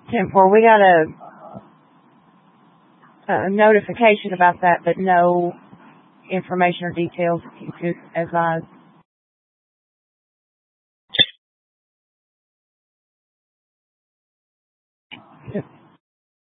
10-4. We got a notification about that, but no information or details, if you could advise.